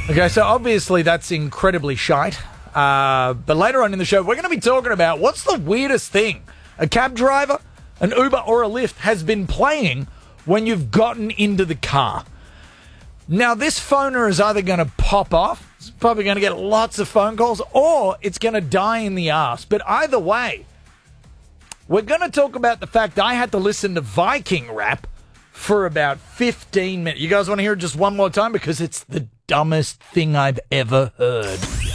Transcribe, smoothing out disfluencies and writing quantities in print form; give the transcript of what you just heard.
Okay, so obviously that's incredibly shite. But later on in the show, we're going to be talking about what's the weirdest thing a cab driver, an Uber, or a Lyft has been playing when you've gotten into the car. Now, this phoner is either going to pop off, it's probably going to get lots of phone calls, or it's going to die in the ass. But either way, we're going to talk about the fact I had to listen to Viking rap for about 15 minutes. You guys want to hear it just one more time? Because it's the dumbest thing I've ever heard.